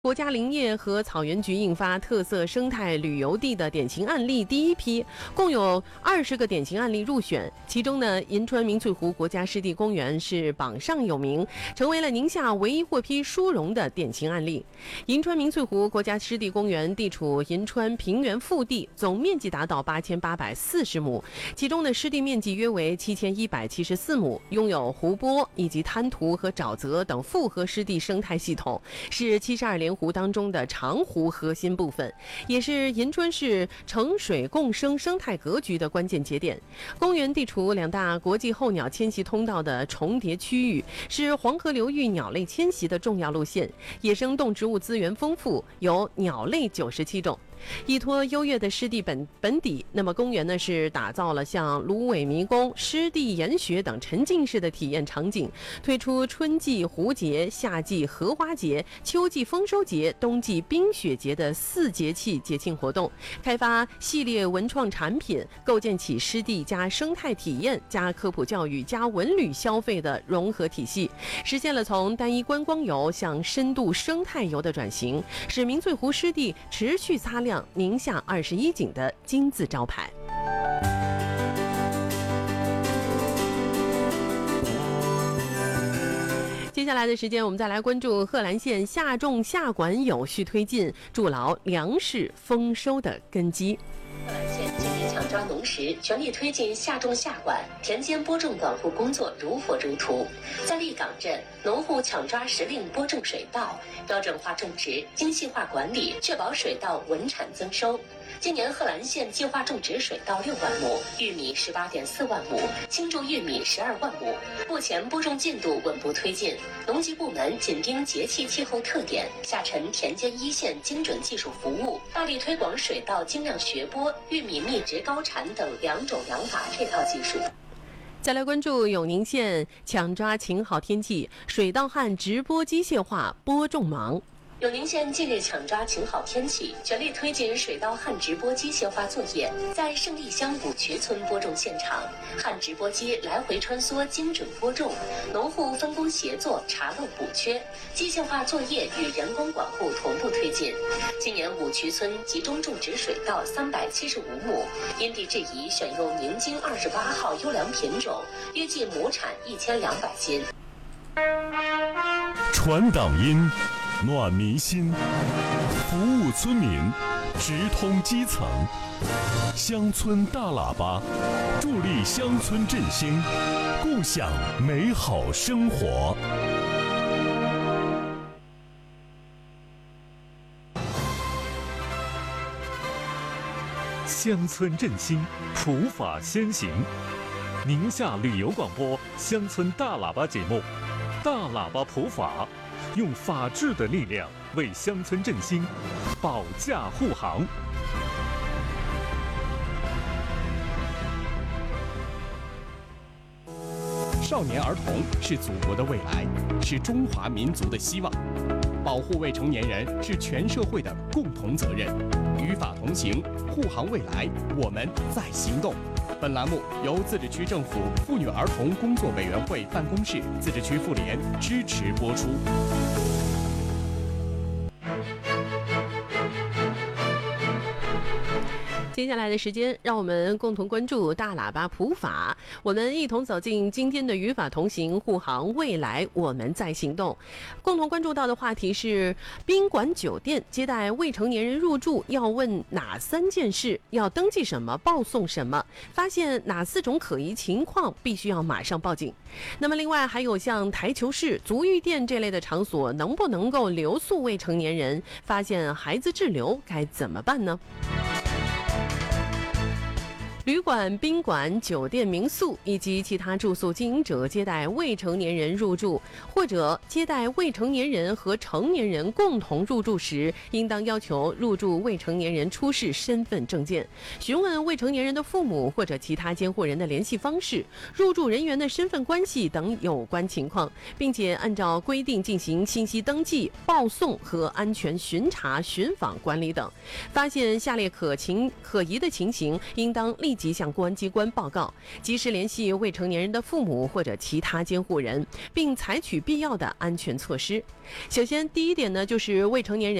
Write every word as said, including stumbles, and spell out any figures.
国家林业和草原局印发特色生态旅游地的典型案例第一批，共有二十个典型案例入选。其中呢，银川明翠湖国家湿地公园是榜上有名，成为了宁夏唯一获批殊荣的典型案例。银川明翠湖国家湿地公园地处银川平原腹地，总面积达到八千八百四十亩，其中的湿地面积约为七千一百七十四亩，拥有湖泊以及滩涂和沼泽等复合湿地生态系统，是七十二连湖当中的长湖核心部分，也是银川市城水共生生态格局的关键节点。公园地处两大国际候鸟迁徙通道的重叠区域，是黄河流域鸟类迁徙的重要路线，野生动植物资源丰富，有鸟类九十七种。依托优越的湿地本本底，那么公园呢是打造了像芦苇迷宫、湿地研学等沉浸式的体验场景，推出春季蝴节、夏季荷花节、秋季丰收节、冬季冰雪节的四节气节庆活动，开发系列文创产品，构建起湿地加生态体验加科普教育加文旅消费的融合体系，实现了从单一观光游向深度生态游的转型，使明翠湖湿地持续擦亮宁夏二十一景的金字招牌。接下来的时间，我们再来关注贺兰县夏种夏管有序推进，筑牢粮食丰收的根基。 贺兰县今年抢抓农时，全力推进夏种夏管，田间播种管护工作如火如荼。在立岗镇，农户抢抓时令播种水稻，标准化种植，精细化管理，确保水稻稳产增收。今年贺兰县计划种植水稻六万亩，玉米十八点四万亩，青贮玉米十二万亩。目前播种进度稳步推进，农技部门紧盯节气气候特点，下沉田间一线精准技术服务，大力推广水稻精酿学播、玉米密植高产等两种养法配套技术。 再来关注永宁县抢抓晴好天气，水稻旱直播机械化播种忙。 永宁县近日抢抓晴好天气，全力推进水稻旱直播机械化作业。在胜利乡五渠村播种现场，旱直播机来回穿梭，精准播种，农户分工协作，查漏补缺，机械化作业与人工管护同步推进。今年五渠村集中种植水稻三百七十五亩，因地制宜选用宁京二十八号优良品种，预计亩产一千两百斤。 传党音，暖民心，服务村民，直通基层。乡村大喇叭，助力乡村振兴，共享美好生活。 乡村振兴，普法先行。宁夏旅游广播乡村大喇叭节目，大喇叭普法，用法治的力量为乡村振兴保驾护航。 少年儿童是祖国的未来，是中华民族的希望。保护未成年人是全社会的共同责任。与法同行，护航未来，我们在行动。本栏目由自治区政府妇女儿童工作委员会办公室、自治区妇联支持播出。 接下来的时间，让我们共同关注大喇叭普法，我们一同走进今天的与法同行，护航未来，我们在行动。共同关注到的话题是：宾馆酒店接待未成年人入住要问哪三件事？要登记什么？报送什么？发现哪四种可疑情况，必须要马上报警。那么另外还有像台球室、足浴店这类的场所，能不能够留宿未成年人？发现孩子滞留该怎么办呢？旅馆、宾馆、酒店、民宿以及其他住宿经营者接待未成年人入住，或者接待未成年人和成年人共同入住时，应当要求入住未成年人出示身份证件，询问未成年人的父母或者其他监护人的联系方式、入住人员的身份关系等有关情况，并且按照规定进行信息登记、报送和安全巡查、巡访管理等。发现下列可情可疑的情形，应当立即即向公安机关报告，及时联系未成年人的父母或者其他监护人，并采取必要的安全措施。首先，第一点呢，就是未成年人